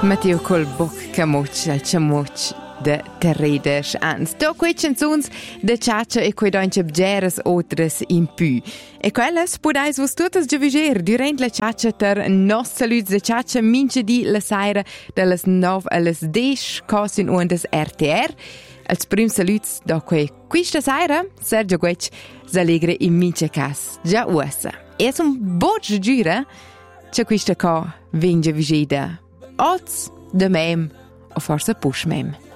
Matteo col boc camuc al chamuc de Terreda Schans. Do quei canzuns de Ciaccia e quei donce bgeres otras in pü. E quelles podais vos tutas giaviger durant la Ciaccia ter nos saluts de Ciaccia mince di la saira de las 9 a las 10 cosin undas RTR. Als prim saluts do quei quista saira Sergio Guec s'allegre in mince cas già ussa. Es un boc gira c'è quista co vinge vigida. Oz de mem o forse push mem.